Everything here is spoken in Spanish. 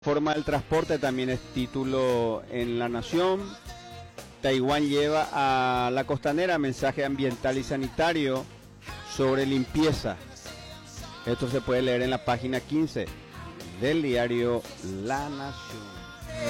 Forma del transporte también es título en La Nación. Taiwán lleva a la costanera mensaje ambiental y sanitario sobre limpieza. Esto se puede leer en la página 15 del diario La Nación.